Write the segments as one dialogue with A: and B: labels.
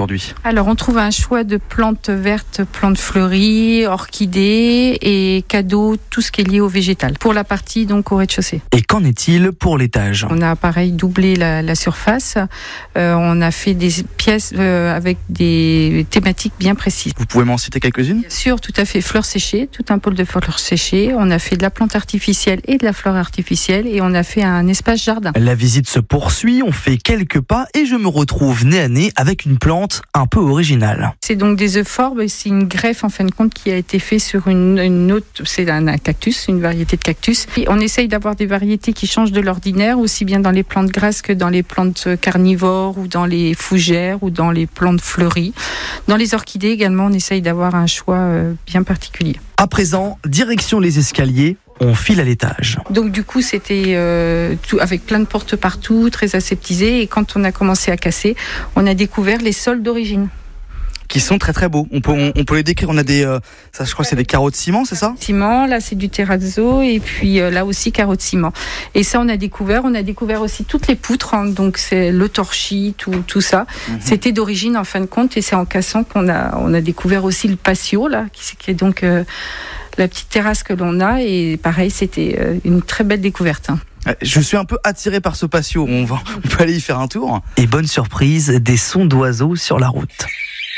A: aujourd'hui?
B: Alors, on trouve un choix de plantes vertes, plantes fleuries, orchidées et cadeaux, tout ce qui est lié au végétal. Pour la partie donc au rez-de-chaussée.
A: Et qu'en est-il pour l'étage?
B: On a pareil doublé la surface. On a fait des pièces avec des thématiques bien précises.
A: Vous pouvez m'en citer quelques-unes?
B: Bien sûr, tout à fait, fleurs séchées, tout un pôle de fleurs séchées. On a fait de la plante artificielle et de la fleur artificielle et on a fait un espace jardin.
A: La visite se poursuit, on fait quelques pas et je me retrouve nez à nez avec une plante un peu originale.
B: C'est donc des euphorbes, c'est une greffe en fin de compte qui a été faite sur une autre, c'est un cactus, une variété de cactus. Et on essaye d'avoir des variétés qui changent de l'ordinaire, aussi bien dans les plantes grasses que dans les plantes carnivores ou dans les fougères ou dans les plantes fleuries. Dans les orchidées également, on essaye d'avoir un choix bien particulier.
A: À présent, direction les escaliers. On file à l'étage.
B: Donc du coup, c'était tout, avec plein de portes partout, très aseptisé. Et quand on a commencé à casser, on a découvert les sols d'origine.
A: Qui sont très très beaux. On peut les décrire. On a des, ça je crois que c'est des carreaux de ciment, c'est ça?
B: Ciment, là c'est du terrazzo et puis là aussi carreaux de ciment. Et ça on a découvert aussi toutes les poutres, hein, donc c'est le torchis, tout ça. C'était d'origine en fin de compte et c'est en cassant qu'on a découvert aussi le patio là, qui est donc la petite terrasse que l'on a et pareil c'était une très belle découverte. Hein.
A: Je suis un peu attiré par ce patio. On peut aller y faire un tour. Et bonne surprise, des sons d'oiseaux sur la route.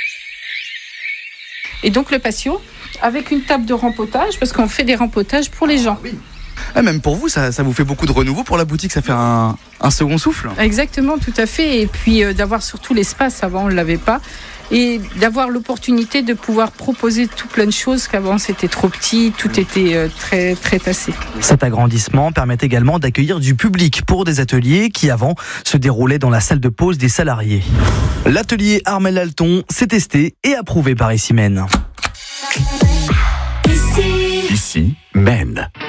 B: Et donc le patio, avec une table de rempotage, parce qu'on fait des rempotages pour les gens.
A: Oui. Ah, même pour vous, ça vous fait beaucoup de renouveau pour la boutique, ça fait un second souffle.
B: Exactement, tout à fait. Et puis d'avoir surtout l'espace, avant on ne l'avait pas. Et d'avoir l'opportunité de pouvoir proposer tout plein de choses, qu'avant c'était trop petit, tout était très, très tassé.
A: Cet agrandissement permet également d'accueillir du public pour des ateliers qui avant se déroulaient dans la salle de pause des salariés. L'atelier Armel Alton s'est testé et approuvé par Ici Mène.
C: Ici Mène.